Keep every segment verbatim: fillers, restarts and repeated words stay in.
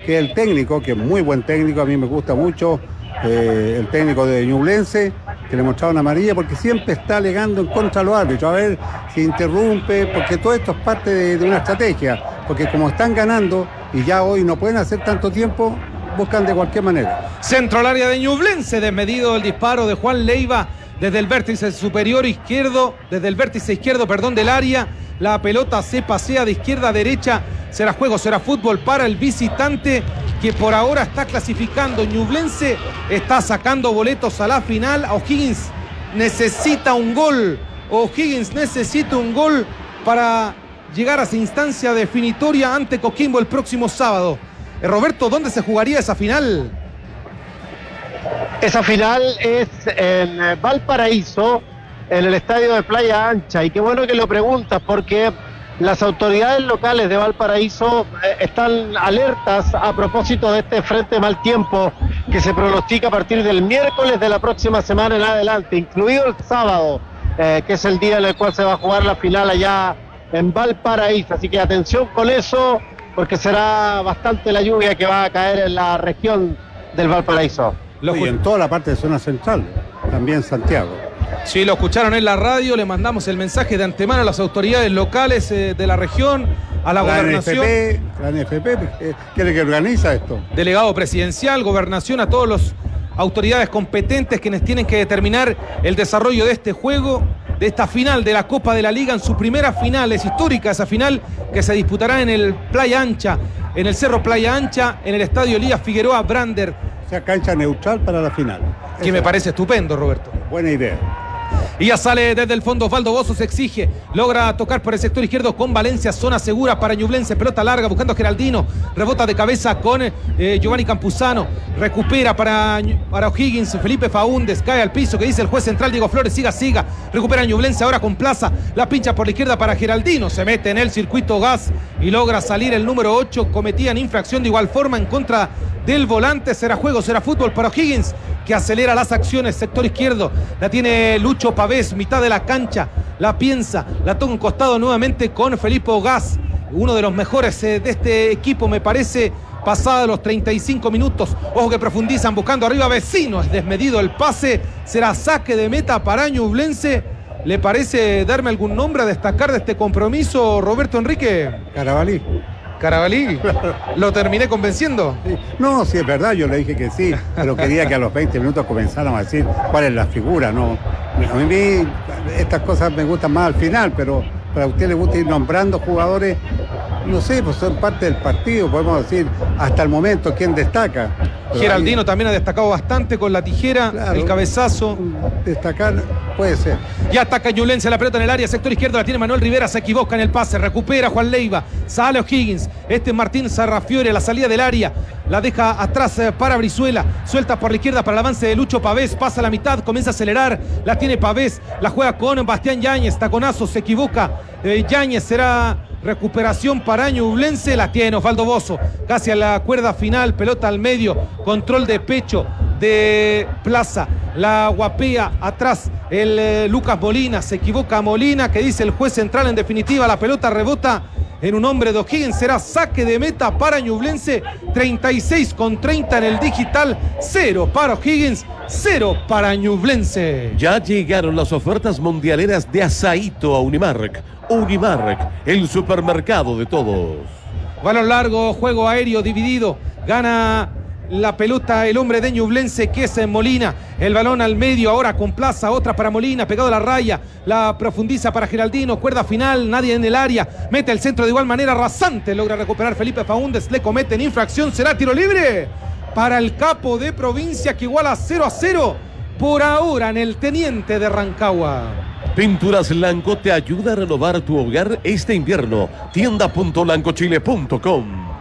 que el técnico, que es muy buen técnico, a mí me gusta mucho, eh, el técnico de Ñublense, que le mostraron amarilla, porque siempre está alegando en contra de los árbitros, a ver si interrumpe, porque todo esto es parte de, de una estrategia, porque como están ganando y ya hoy no pueden hacer tanto tiempo, buscan de cualquier manera. Centro al área de Ñublense, desmedido el disparo de Juan Leiva desde el vértice superior izquierdo, desde el vértice izquierdo, perdón, del área. La pelota se pasea de izquierda a derecha. Será juego, será fútbol para el visitante, que por ahora está clasificando. Ñublense está sacando boletos a la final. O'Higgins necesita un gol. O'Higgins necesita un gol para llegar a esa instancia definitoria ante Coquimbo el próximo sábado. Eh, Roberto, ¿dónde se jugaría esa final? Esa final es en Valparaíso, en el estadio de Playa Ancha. Y qué bueno que lo preguntas, porque las autoridades locales de Valparaíso eh, están alertas a propósito de este frente de mal tiempo que se pronostica a partir del miércoles de la próxima semana en adelante, incluido el sábado, eh, que es el día en el cual se va a jugar la final allá en Valparaíso. Así que atención con eso, porque será bastante la lluvia que va a caer en la región del Valparaíso. Y en toda la parte de zona central, también Santiago. Sí, lo escucharon en la radio, le mandamos el mensaje de antemano a las autoridades locales eh, de la región, a la, la gobernación. N F P, la N F P, eh, ¿quién es que organiza esto? Delegado presidencial, gobernación, a todas las autoridades competentes quienes tienen que determinar el desarrollo de este juego, de esta final de la Copa de la Liga, en su primera final. Es histórica esa final que se disputará en el Playa Ancha, en el Cerro Playa Ancha, en el estadio Elías Figueroa Brander. O sea, cancha neutral para la final. Que Esa. Me parece estupendo, Roberto. Buena idea. Y ya sale desde el fondo Osvaldo Bozo, se exige, logra tocar por el sector izquierdo con Valencia, zona segura para Ñublense, pelota larga buscando a Geraldino, rebota de cabeza con eh, Giovanni Campuzano, recupera para, para O'Higgins, Felipe Faúndez, cae al piso, que dice el juez central Diego Flores, siga, siga, recupera Ñublense ahora con Plaza, la pincha por la izquierda para Geraldino, se mete en el circuito gas y logra salir el número ocho, cometían infracción de igual forma en contra del volante. Será juego, será fútbol para O'Higgins, que acelera las acciones, sector izquierdo, la tiene Lucho Pavés, mitad de la cancha, la piensa, la toca un costado nuevamente con Felipe Ogaz, uno de los mejores eh, de este equipo, me parece, pasada los treinta y cinco minutos. Ojo que profundizan buscando arriba Vecino, es desmedido el pase, será saque de meta para Ñublense. ¿Le parece darme algún nombre a destacar de este compromiso, Roberto Enrique? Carabalí. Carabalí, ¿lo terminé convenciendo? Sí. No, sí es verdad, yo le dije que sí, pero quería que a los veinte minutos comenzáramos a decir cuál es la figura, ¿no? A mí estas cosas me gustan más al final, pero para usted le gusta ir nombrando jugadores, no sé, pues son parte del partido, podemos decir hasta el momento quién destaca. Pero Geraldino ahí, también ha destacado bastante con la tijera, claro, el cabezazo. Destacar puede ser. Ya ataca Ñublense, la pelota en el área, sector izquierdo, la tiene Manuel Rivera, se equivoca en el pase, recupera Juan Leiva, sale O'Higgins, este Martín Sarrafiore, la salida del área, la deja atrás para Brizuela, suelta por la izquierda para el avance de Lucho Pavés, pasa a la mitad, comienza a acelerar, la tiene Pavés, la juega con Bastián Yáñez, taconazo, se equivoca, eh, Yáñez, será recuperación para Ñublense, la tiene Osvaldo Bozo, casi a la cuerda final, pelota al medio, control de pecho de Plaza, la guapea atrás el eh, Lucas Molina, se equivoca Molina, que dice el juez central, en definitiva la pelota rebota en un hombre de O'Higgins, será saque de meta para Ñublense, treinta y seis con treinta en el digital, cero para O'Higgins, cero para Ñublense. Ya llegaron las ofertas mundialeras de Asaíto a Unimark. Unimark, el supermercado de todos. Balón largo, juego aéreo dividido, gana la pelota el hombre de Ñublense, que es en Molina, el balón al medio ahora con Plaza, otra para Molina, pegado a la raya, la profundiza para Geraldino, cuerda final, nadie en el área, mete el centro de igual manera, rasante, logra recuperar Felipe Faúndez, le cometen infracción, será tiro libre para el capo de provincia, que iguala cero a cero por ahora en el Teniente de Rancagua. Pinturas Lanco te ayuda a renovar tu hogar este invierno. tienda punto lancochile punto com.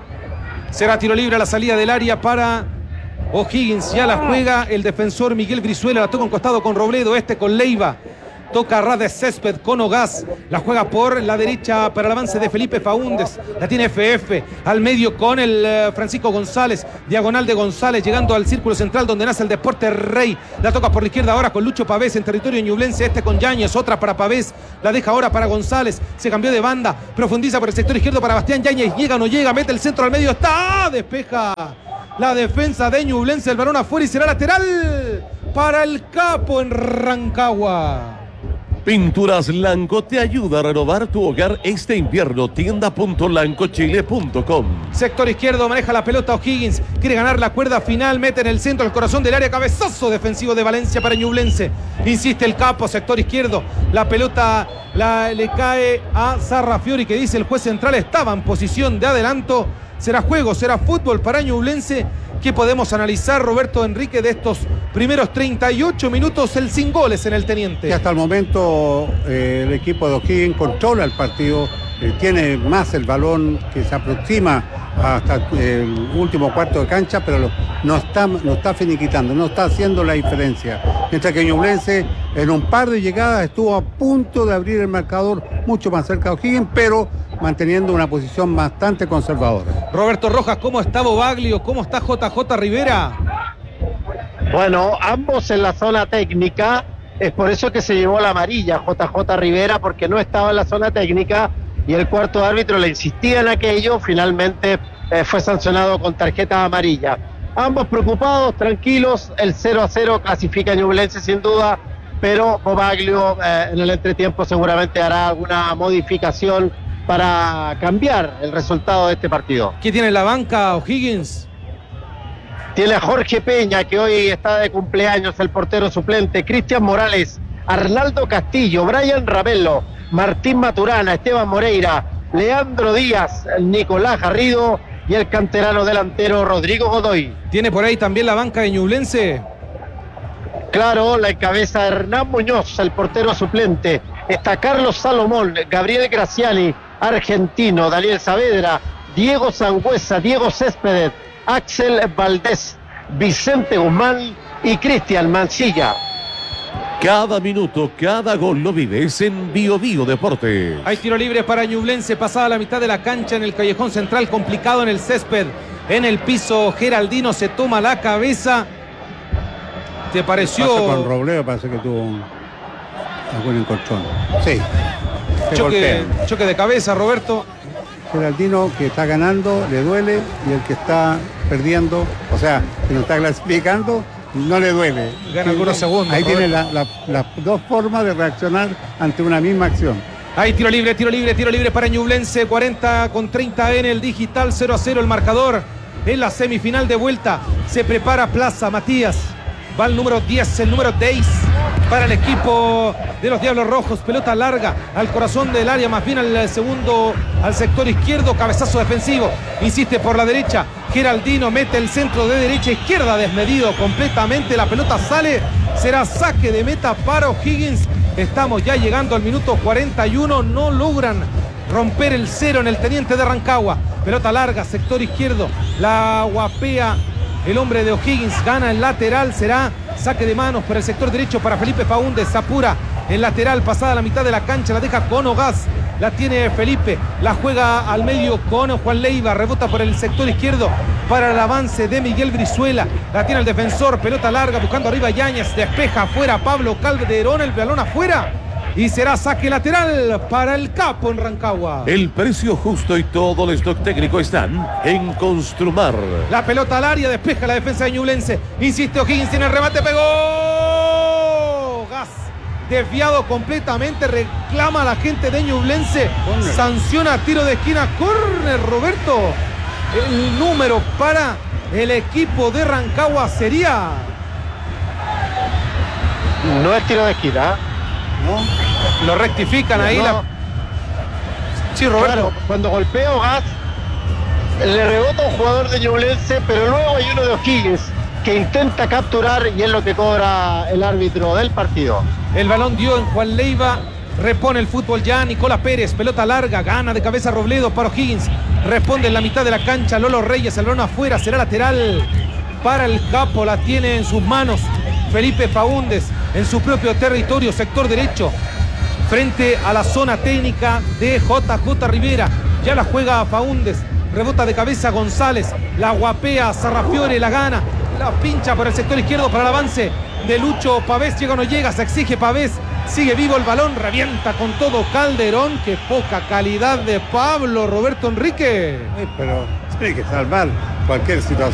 Será tiro libre a la salida del área para O'Higgins. Ya la juega el defensor Miguel Brizuela. La toca un costado con Robledo. Este con Leiva. toca ras de césped con Ogaz, la juega por la derecha para el avance de Felipe Faúndez, la tiene F F, al medio con el eh, Francisco González, diagonal de González, llegando al círculo central donde nace el Deporte Rey, la toca por la izquierda ahora con Lucho Pavés en territorio ñublense, este con Yáñez, otra para Pavés, la deja ahora para González, se cambió de banda, profundiza por el sector izquierdo para Bastián Yáñez, llega o no llega, mete el centro al medio, está, despeja la defensa de Ñublense, el balón afuera y será lateral para el Capo en Rancagua. Pinturas Lanco te ayuda a renovar tu hogar este invierno. tienda punto lancochile punto com. Sector izquierdo, maneja la pelota O'Higgins, quiere ganar la cuerda final, mete en el centro, el corazón del área, cabezazo defensivo de Valencia para Ñublense. Insiste el Capo, sector izquierdo, la pelota la, le cae a Sarrafiori, que dice el juez central estaba en posición de adelanto. Será juego, será fútbol para Ñublense. ¿Qué podemos analizar, Roberto Enrique, de estos primeros treinta y ocho minutos, el sin goles en el Teniente? Que hasta el momento eh, el equipo de O'Higgins controla el partido, eh, tiene más el balón, que se aproxima hasta el último cuarto de cancha, pero lo, no, está, no está finiquitando, no está haciendo la diferencia. Mientras que Ñublense en un par de llegadas estuvo a punto de abrir el marcador mucho más cerca de O'Higgins, pero manteniendo una posición bastante conservadora. Roberto Rojas, ¿cómo está Bobaglio? ¿Cómo está J J Rivera? Bueno, ambos en la zona técnica, es por eso que se llevó la amarilla J J Rivera, porque no estaba en la zona técnica y el cuarto árbitro le insistía en aquello, finalmente eh, fue sancionado con tarjeta amarilla. Ambos preocupados, tranquilos, el cero a cero clasifica a Ñublense sin duda, pero Bobaglio eh, en el entretiempo seguramente hará alguna modificación para cambiar el resultado de este partido. ¿Qué tiene en la banca O'Higgins? Tiene a Jorge Peña, que hoy está de cumpleaños, el portero suplente, Cristian Morales, Arnaldo Castillo, Brian Ravelo, Martín Maturana, Esteban Moreira, Leandro Díaz, Nicolás Garrido y el canterano delantero Rodrigo Godoy. ¿Tiene por ahí también la banca de Ñublense? Claro, la encabeza Hernán Muñoz, el portero suplente. Está Carlos Salomón, Gabriel Graciani, argentino, Daniel Saavedra, Diego Sangüesa, Diego Céspedes, Axel Valdés, Vicente Guzmán y Cristian Mancilla. Cada minuto, cada gol lo vives en Bio Bio Deportes. Hay tiro libre para Ñublense, pasada la mitad de la cancha en el callejón central, complicado en el césped, en el piso. Geraldino se toma la cabeza. ¿Te pareció? Pasa con Robledo, parece que tuvo un, algún encontrón. Sí. Choque, choque de cabeza, Roberto. Geraldino, que está ganando, le duele, y el que está perdiendo, o sea, que no está clasificando, no le duele. Gana algunos segundos. Ahí Roberto. tiene las la, la dos formas de reaccionar ante una misma acción. Hay tiro libre, tiro libre, tiro libre para Ñublense. cuarenta con treinta en el digital, cero a cero el marcador. En la semifinal de vuelta se prepara Plaza Matías. Va el número diez, el número diez para el equipo de los Diablos Rojos. Pelota larga al corazón del área, más bien al segundo, al sector izquierdo. Cabezazo defensivo. Insiste por la derecha. Geraldino mete el centro de derecha a izquierda, desmedido completamente. La pelota sale. Será saque de meta para O'Higgins. Estamos ya llegando al minuto cuarenta y uno. No logran romper el cero en el Teniente de Rancagua. Pelota larga, sector izquierdo. La guapea el hombre de O'Higgins, gana el lateral, será saque de manos por el sector derecho para Felipe Faúndez. Apura el lateral, pasada la mitad de la cancha, la deja con Ogaz, la tiene Felipe, la juega al medio con Juan Leiva, rebota por el sector izquierdo para el avance de Miguel Brizuela, la tiene el defensor, pelota larga, buscando arriba Yáñez, despeja afuera Pablo Calderón, el balón afuera. Y será saque lateral para el Capo en Rancagua. El precio justo y todo el stock técnico están en Construmar. La pelota al área, despeja la defensa de Ñublense. Insiste O'Higgins, tiene el remate, pegó. Gas desviado completamente, reclama a la gente de Ñublense. Corner. Sanciona tiro de esquina, córner, Roberto. El número para el equipo de Rancagua sería... No es tiro de esquina, ¿no? Lo rectifican ahí. No. La... Sí, Roberto. Claro, cuando golpea Ogaz, le rebota a un jugador de Ñublense, pero luego hay uno de O'Higgins que intenta capturar y es lo que cobra el árbitro del partido. El balón dio en Juan Leiva, repone el fútbol ya Nicolás Pérez, pelota larga, gana de cabeza Robledo para O'Higgins, responde en la mitad de la cancha Lolo Reyes, el balón afuera, será lateral para el Capo, la tiene en sus manos Felipe Faúndez en su propio territorio, sector derecho, frente a la zona técnica de J J Rivera. Ya la juega Faúndez, rebota de cabeza González, la guapea Sarrafiore, la gana, la pincha por el sector izquierdo para el avance de Lucho Pavés. Llega o no llega, se exige Pavés, sigue vivo el balón, revienta con todo Calderón. Qué poca calidad de Pablo Roberto Enrique. Sí, pero tiene que salvar cualquier situación.